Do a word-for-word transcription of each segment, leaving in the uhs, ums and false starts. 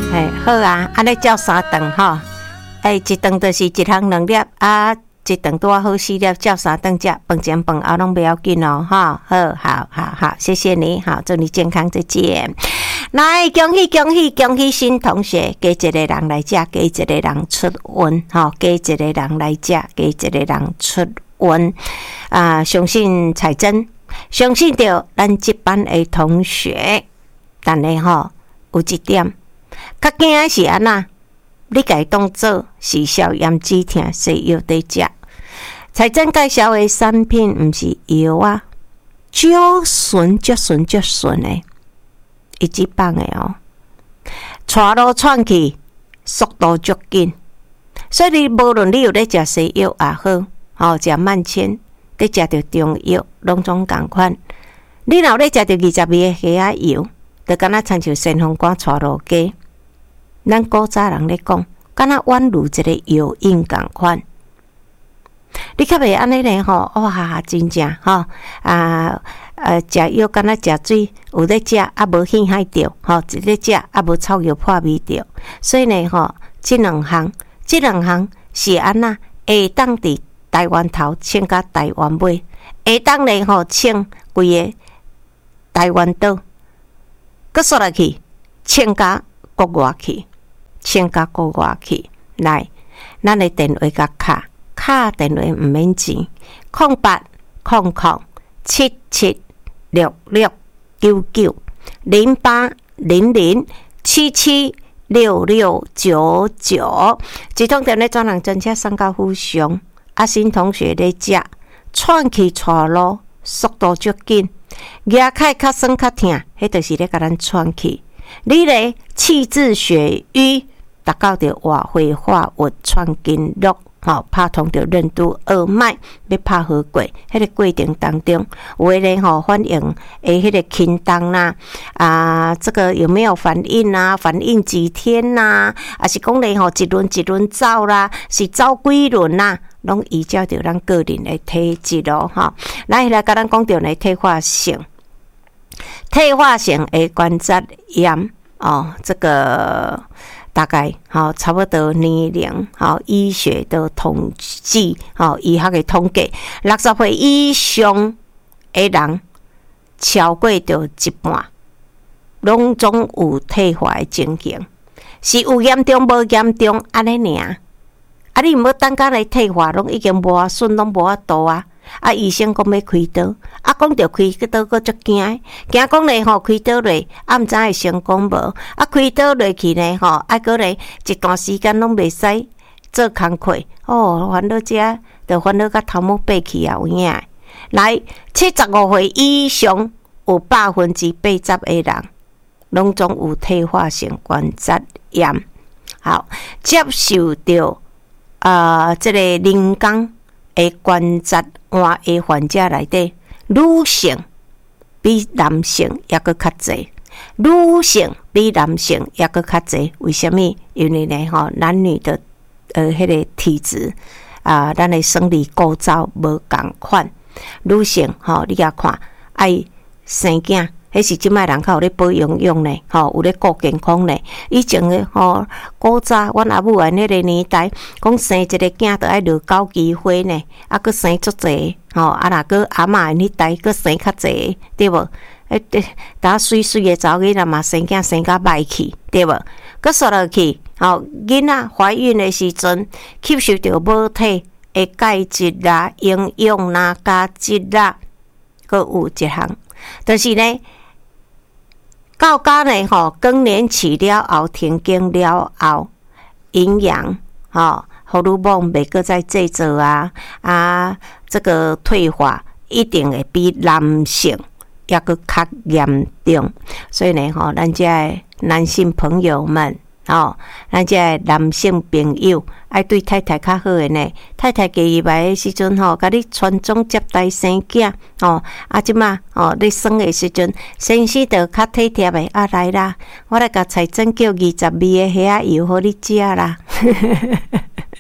嘿，好啊，安尼照三顿吼，哎，一顿就是一项两粒啊。一顿多好四粒，照三顿食，饭前饭后拢不要紧哦，哈，好好好好，谢谢你，好，祝你健康，再见。来，恭喜恭喜恭喜新同学，加一个人来食，加一个人出运，吼，加一个人来食，加一个人出运。啊，相信彩珍，相信着咱这班的同学，但是吼有一点，较惊的是安那，你家当做是消炎止痛西药在食。彩珍介绍的产品毋是药啊，足顺足顺足顺的，一级棒的哦，带路窜去，速度足紧，所以你无论你有咧食西药也好，吼食慢碘，咧食着中药，拢总共款。你若咧食着二十味的虾仔油，就敢若亲像先锋官带路鸡，咱古早人咧讲，敢若宛如一个药引共款。你较袂安尼咧吼，哇，真正吼啊！呃，食药敢若食水，有咧食啊无陷害着，吼，一咧食啊无臭药破味着。所以呢，吼，即两项，即两项是安那会当伫台湾头穿甲台湾尾，会当咧吼穿规个台湾岛，搁煞落去穿甲国外去，穿甲国外去。来，咱的电话甲卡。卡电话毋免钱，空八空空七七六六九九零八零零七七六六九九，一通电话专人真车送到府上。啊，新同学咧食，窜去带路，速度足紧，牙开较酸较痛，迄就是咧甲咱窜去。你咧气滞血瘀，达到着活血化瘀窜经络。吼，拍通着任督二脉，要拍好过，迄个过程当中，有诶咧吼反应诶，迄个轻重啦，啊，这个有没有反应啊？反应几天呐、啊？啊是讲咧吼一轮一轮走啦，是走几轮呐？拢依照着咱个人诶体质咯，吼。来来，甲咱讲着咧退化性，退化性诶关节炎哦，这个。大概好差不多年龄好医学的统计好医学的统计，六十岁以上的人超过着一半，拢总有退化的情形，是有严重无严重安尼尔。啊，你毋要等甲来退化，拢已经无法顺，拢无法度啊。啊，医生讲要开刀，啊，讲着开刀，佫足惊，惊讲咧吼开刀咧，啊，毋知会成功无？啊，开刀落去咧吼，啊，佫咧一段时间拢袂使做工课，哦，烦恼遮，着烦恼甲头毛爬去啊，有影。来，七十五岁以上，有百分之八十的人，拢总有退化性关节炎。好，接受着啊，即、这个人工的关节炎的患者内底，女性比男性也阁较侪，女性比男性也阁较侪。为什么？因为呢，吼，男女的呃，迄、那个体质啊，咱的生理构造无共款。女性吼，你甲看爱生囝。迄是即摆人较有咧保养用呢，吼有咧顾健康呢。以前诶吼，古早阮阿母安迄个年代，讲生一个囝着爱落九枝花呢，啊，佫生足济，吼啊，若佫阿嬷迄代佫生较济，对无？诶，对，打水水诶查某囡仔嘛生囝生甲歹去，对无？佫说落去，吼囡仔怀孕诶时阵，吸收着母体诶钙质啦、营养啦、加质啦，佫有一项，就是呢。到家呢，吼更年期了后，停经了后，营养吼荷尔蒙袂搁再制作啊啊，这个退化一定会比男性也搁较严重，所以呢，吼咱这男性朋友们。哦，咱这男性朋友爱对太太较好诶呢。太太加入来诶时阵吼，甲你传宗接代生囝哦。啊，即马哦，你生诶时阵，先生着较体贴诶。啊，来啦，我来甲彩珍叫二十味诶虾仔油，互你食啦。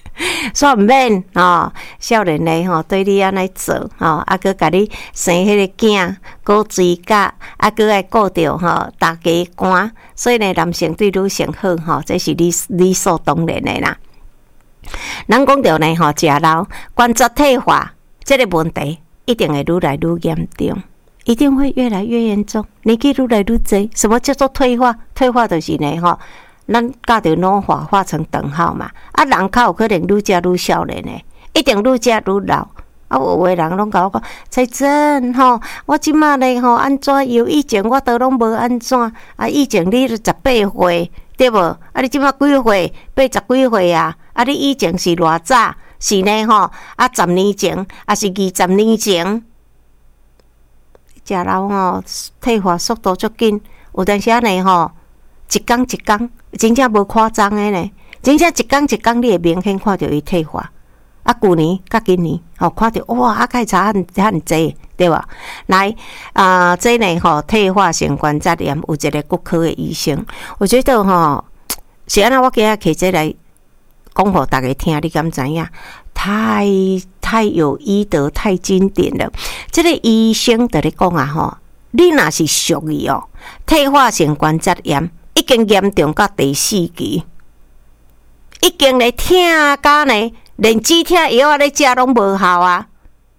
煞毋免吼，少年诶吼，对你安尼做吼，啊，佮甲你生迄个囝，顾追甲，啊，佮爱顾着吼，大家官，所以呢，男性对女性好吼，这是理理所当然诶啦。咱讲着呢吼，食老关节退化这个问题，一定会愈来愈严重。一定会越来越严重，年纪愈来愈侪。什么叫做退化？退化就是呢，吼，咱甲着老化画成等号嘛。啊，人较有可能愈食愈少年呢，一定愈食愈老。啊，有诶人拢甲我讲，彩珍吼，我即马咧吼安怎有以前我都拢无安怎啊？以前你十八岁对无？啊，你即马几岁？八十几岁啊？啊，你以前是偌早？是呢吼？啊，十年前，啊是二十年前。食老吼，退化速度足紧，有阵时呢吼，一天一天，真正无夸张诶呢，真正一天一天，你会明显看到伊退化。啊，旧年甲今年吼，看到哇，啊，开差很很济，对吧？来啊、呃，这呢吼，退化性关节炎有一个骨科诶医生，我觉得吼，是安那我今日摕这来讲互大家听，你敢知影？太太有医德，太经典了。这个医生在咧讲啊，吼，你若是属于哦，退化性关节炎已经严重到第四期，已经咧疼甲呢，连止疼药啊咧食拢无效啊！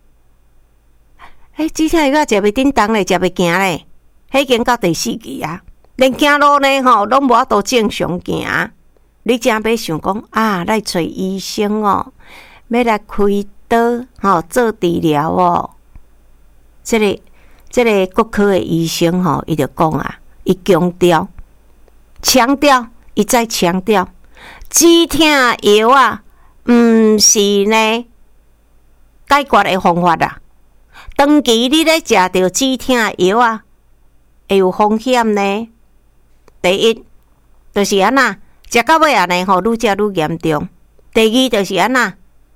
迄止疼药啊食袂叮当咧，食袂行咧，迄已经到第四期啊，连行路呢吼拢无法度正常行。你正要想讲啊，来找医生哦。要来开刀吼做治疗哦，这个这个骨科的医生吼，伊就讲啊，伊强调强调，伊再强调，止疼药啊，毋是呢解决的方法啦。长期你咧食着止疼药啊，会有风险呢。第一，就是安那食到尾啊呢吼，愈食愈严重。第二，就是安那。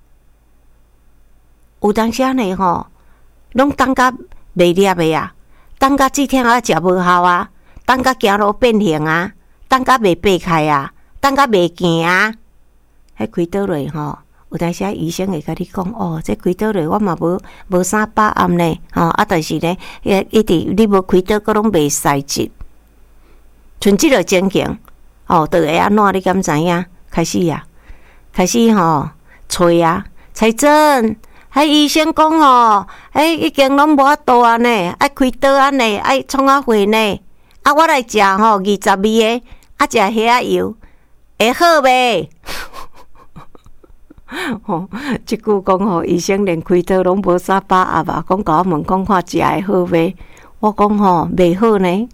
有当时呢吼，拢等甲袂粒的啊，等甲止疼啊食无效啊，等甲行路变形啊，等甲袂爬开啊，等甲袂行啊。迄开刀落吼，有当时医生会甲你讲哦，这开刀落我嘛无无啥把握呢，吼啊，但是呢，一直你无开刀，佫拢袂使治，像即个情形，哦，就会安怎？你敢知影？开始啊，开始吼，吹啊，彩珍。迄医生讲吼，迄已经拢无法度啊呢，爱开刀啊呢，爱创啊会呢。啊，我来食吼二十味的，啊食虾仔油会好袂？吼，即句讲吼，医生连开刀拢无啥把握啊，讲甲我问讲看食会好袂？我讲吼袂好呢。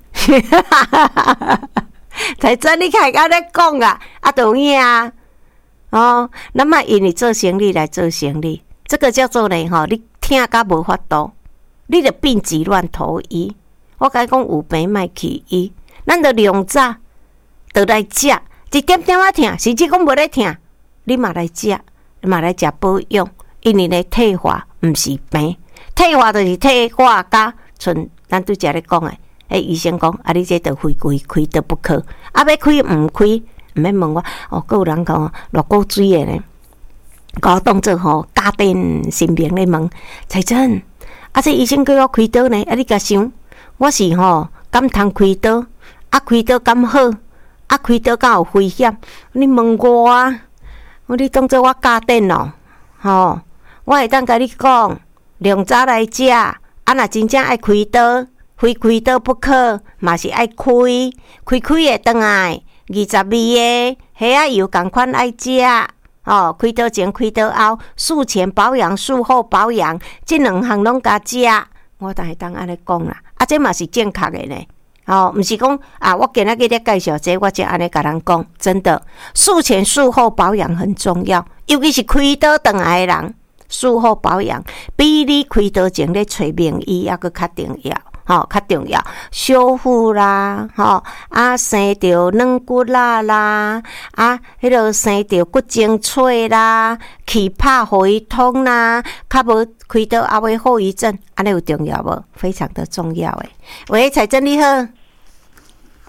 才真你开安尼讲啊，啊就有影啊。哦，咱莫因为做生意来做生意。这个叫做呢，吼，你疼甲无法度，你着病急乱投医。我甲你讲，有病莫去医，咱着量早，着来食，一点点仔疼，甚至讲无咧疼，你嘛来食，你嘛来食保养，因为呢退化毋是病，退化就是退化甲像咱拄则咧讲诶，迄医生讲，啊，你这着非开开刀不可，啊，要开毋开，毋免问我，哦，佫有人讲偌古水诶呢。甲我当做吼家电新兵咧问，彩珍，啊，这医生叫我开刀呢？啊，你甲想，我是吼敢通开刀？啊，开刀敢好？啊，开刀敢有危险？你问我啊？我你当做我家电哦？吼，我会当甲你讲，量早来食，啊，若真正爱开刀，非开刀不可，嘛是爱开，开开会转来，二十味的虾仔油共款爱食。哦，开刀前、开刀后，术前保养、术后保养，这两项拢加食，我当然当安尼讲啦。啊，这嘛是正确的呢。哦，毋是讲啊，我今仔日咧介绍这个，我就安尼甲人讲，真的，术前、术后保养很重要，尤其是开刀转来的人，术后保养比你开刀前咧找名医还佫较重要。吼、哦，较重要，修复啦，吼、哦，啊，生着软骨啦啦，啊，迄落生着骨精脆啦，气拍互伊通啦，较无开刀后尾后遗症，安尼有重要无？非常的重要诶。喂，彩珍你好，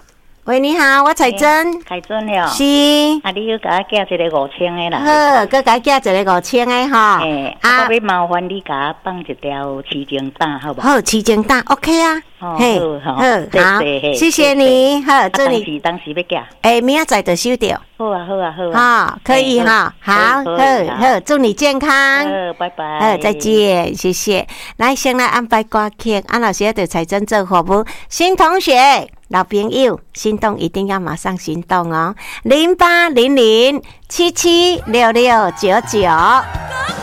喂，你好，我彩珍。 彩珍了。 是。 啊，你又给我寄一个五千的啦。 好，佮佮寄一个五千的哈。 诶，啊，我要麻烦你给我放一条奇精蛋，好不好？ 好，奇精蛋 ，OK 啊。 哦， 好，好，好，谢谢你。好，祝你。 当时当时要寄。 诶，明仔载就收到。 好啊，好啊，好啊。 哈，可以哈。好，好，好，祝你健康。 好，拜拜。 好，再见，谢谢。来，先来安排歌曲。安老师要对彩珍做服务，新同学。老朋友，心动一定要马上行动哦！零八零零七七六六九九。